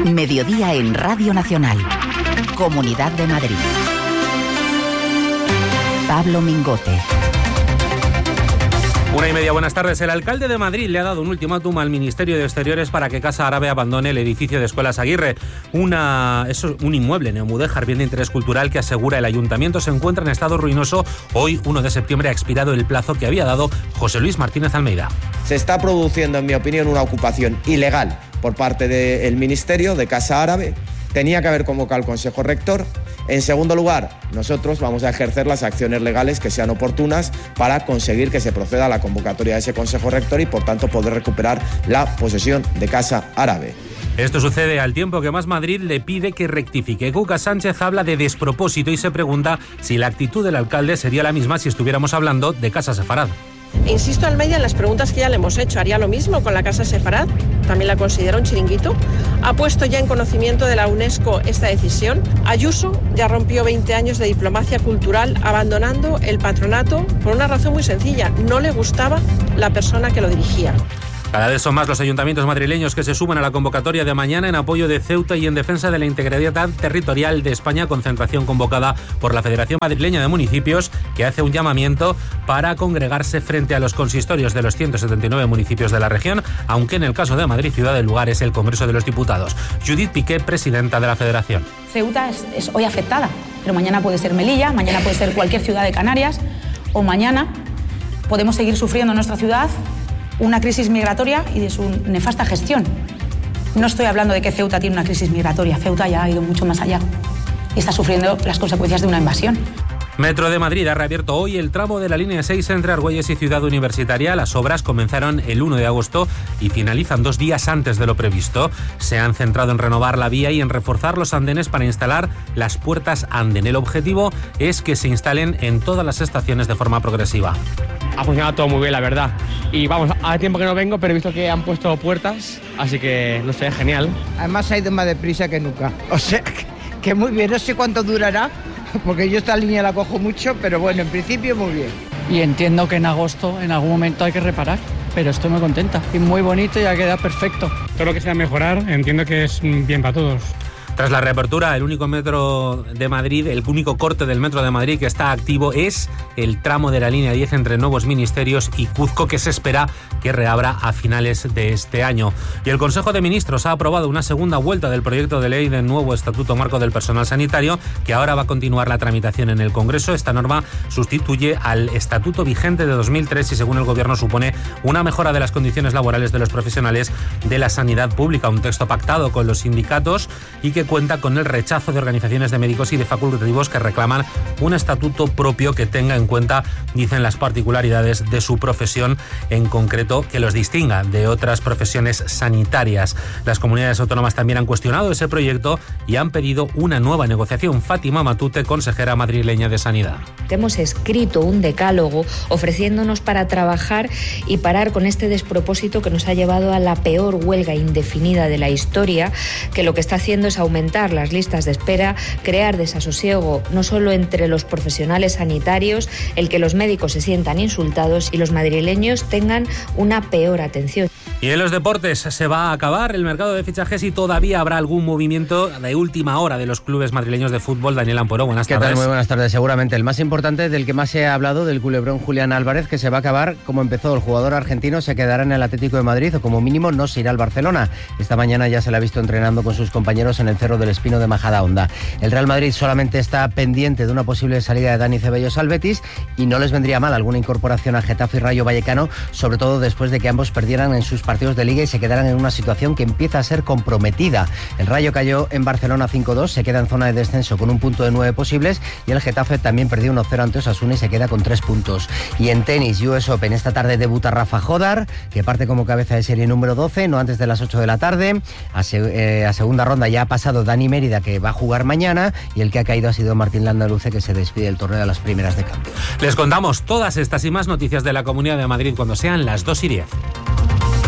Mediodía en Radio Nacional. Comunidad de Madrid. Pablo Mingote. 1:30, buenas tardes. El alcalde de Madrid le ha dado un ultimátum al Ministerio de Exteriores para que Casa Árabe abandone el edificio de Escuelas Aguirre. Es un inmueble neomudéjar, bien de interés cultural, que asegura el ayuntamiento se encuentra en estado ruinoso. Hoy, 1 de septiembre, ha expirado el plazo que había dado José Luis Martínez Almeida. Se está produciendo, en mi opinión, una ocupación ilegal por parte del Ministerio de Casa Árabe. Tenía que haber convocado al Consejo Rector. En segundo lugar, nosotros vamos a ejercer las acciones legales que sean oportunas para conseguir que se proceda a la convocatoria de ese Consejo Rector y, por tanto, poder recuperar la posesión de Casa Árabe. Esto sucede al tiempo que Más Madrid le pide que rectifique. Cuca Sánchez habla de despropósito y se pregunta si la actitud del alcalde sería la misma si estuviéramos hablando de Casa Sefarad. Insisto, Almeida, en las preguntas que ya le hemos hecho. ¿Haría lo mismo con la Casa Sefarad? ¿También la considera un chiringuito? ¿Ha puesto ya en conocimiento de la UNESCO esta decisión? Ayuso ya rompió 20 años de diplomacia cultural abandonando el patronato por una razón muy sencilla. No le gustaba la persona que lo dirigía. Cada vez son más los ayuntamientos madrileños que se suman a la convocatoria de mañana en apoyo de Ceuta y en defensa de la integridad territorial de España, concentración convocada por la Federación Madrileña de Municipios, que hace un llamamiento para congregarse frente a los consistorios de los 179 municipios de la región, aunque en el caso de Madrid ciudad el lugar es el Congreso de los Diputados. Judith Piqué, presidenta de la Federación. Ceuta es hoy afectada, pero mañana puede ser Melilla, mañana puede ser cualquier ciudad de Canarias, o mañana podemos seguir sufriendo en nuestra ciudad una crisis migratoria y de su nefasta gestión. No estoy hablando de que Ceuta tiene una crisis migratoria, Ceuta ya ha ido mucho más allá y está sufriendo las consecuencias de una invasión. Metro de Madrid ha reabierto hoy el tramo de la línea 6 entre Argüelles y Ciudad Universitaria. Las obras comenzaron el 1 de agosto y finalizan 2 días antes de lo previsto. Se han centrado en renovar la vía y en reforzar los andenes para instalar las puertas anden. El objetivo es que se instalen en todas las estaciones de forma progresiva. Ha funcionado todo muy bien, la verdad. Y vamos, hace tiempo que no vengo, pero he visto que han puesto puertas, así que no sé, genial. Además ha ido más deprisa que nunca. O sea, que muy bien, no sé cuánto durará, porque yo esta línea la cojo mucho, pero bueno, en principio muy bien. Y entiendo que en agosto en algún momento hay que reparar, pero estoy muy contenta y muy bonito y ha quedado perfecto. Todo lo que sea mejorar, entiendo que es bien para todos. Tras la reapertura, el único metro de Madrid, el único corte del Metro de Madrid que está activo es el tramo de la línea 10 entre Nuevos Ministerios y Cuzco, que se espera que reabra a finales de este año. Y el Consejo de Ministros ha aprobado una segunda vuelta del proyecto de ley del nuevo Estatuto Marco del Personal Sanitario, que ahora va a continuar la tramitación en el Congreso. Esta norma sustituye al Estatuto vigente de 2003 y, según el Gobierno, supone una mejora de las condiciones laborales de los profesionales de la sanidad pública. Un texto pactado con los sindicatos y que cuenta con el rechazo de organizaciones de médicos y de facultativos que reclaman un estatuto propio que tenga en cuenta, dicen, las particularidades de su profesión, en concreto que los distinga de otras profesiones sanitarias. Las comunidades autónomas también han cuestionado ese proyecto y han pedido una nueva negociación. Fátima Matute, consejera madrileña de Sanidad. Hemos escrito un decálogo ofreciéndonos para trabajar y parar con este despropósito que nos ha llevado a la peor huelga indefinida de la historia, que lo que está haciendo es aumentar las listas de espera, crear desasosiego no solo entre los profesionales sanitarios, el que los médicos se sientan insultados y los madrileños tengan una peor atención. Y en los deportes se va a acabar el mercado de fichajes y todavía habrá algún movimiento de última hora de los clubes madrileños de fútbol. Daniel Ampuero, buenas tardes. ¿Qué tal? Muy buenas tardes. Seguramente el más importante, del que más se ha hablado, del culebrón Julián Álvarez, que se va a acabar como empezó. El jugador argentino se quedará en el Atlético de Madrid o como mínimo no se irá al Barcelona. Esta mañana ya se le ha visto entrenando con sus compañeros en el Cerro del Espino de Majadahonda. El Real Madrid solamente está pendiente de una posible salida de Dani Ceballos al Betis y no les vendría mal alguna incorporación a Getafe y Rayo Vallecano, sobre todo después de que ambos perdieran en sus partidos de Liga y se quedaran en una situación que empieza a ser comprometida. El Rayo cayó en Barcelona 5-2, se queda en zona de descenso con un punto de 9 posibles y el Getafe también perdió 1-0 ante Osasuna y se queda con 3 puntos. Y en tenis, US Open, esta tarde debuta Rafa Jodar, que parte como cabeza de serie número 12, no antes de las 8 de la tarde. A segunda ronda ya ha pasado Dani Mérida, que va a jugar mañana, y el que ha caído ha sido Martín Landaluce, que se despide del torneo a las primeras de cambio. Les contamos todas estas y más noticias de la Comunidad de Madrid cuando sean las 2:10.